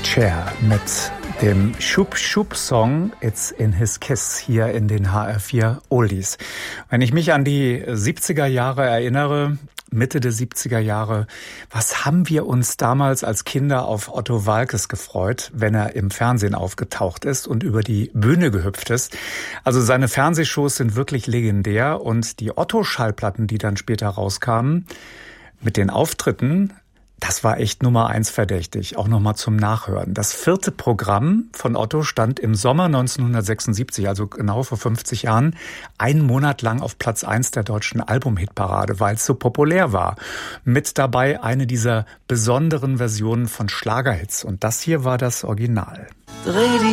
Cher mit dem Schub-Schub-Song It's in His Kiss hier in den HR4 Oldies. Wenn ich mich an die 70er Jahre erinnere, Mitte der 70er Jahre, was haben wir uns damals als Kinder auf Otto Waalkes gefreut, wenn er im Fernsehen aufgetaucht ist und über die Bühne gehüpft ist. Also seine Fernsehshows sind wirklich legendär und die Otto-Schallplatten, die dann später rauskamen, mit den Auftritten, das war echt Nummer 1 verdächtig, auch nochmal zum Nachhören. Das 4. Programm von Otto stand im Sommer 1976, also genau vor 50 Jahren, einen Monat lang auf Platz 1 der deutschen Albumhitparade, weil es so populär war. Mit dabei eine dieser besonderen Versionen von Schlagerhits. Und das hier war das Original.